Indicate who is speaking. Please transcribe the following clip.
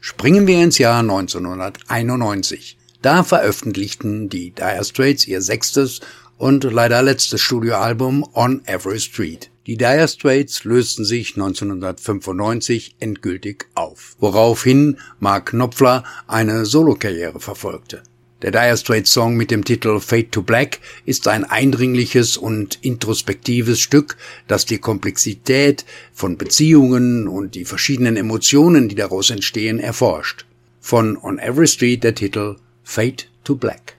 Speaker 1: Springen wir ins Jahr 1991. Da veröffentlichten die Dire Straits ihr 6. und leider letztes Studioalbum On Every Street. Die Dire Straits lösten sich 1995 endgültig auf, woraufhin Mark Knopfler eine Solokarriere verfolgte. Der Dire Straits Song mit dem Titel Fade to Black ist ein eindringliches und introspektives Stück, das die Komplexität von Beziehungen und die verschiedenen Emotionen, die daraus entstehen, erforscht. Von On Every Street der Titel Fade to Black.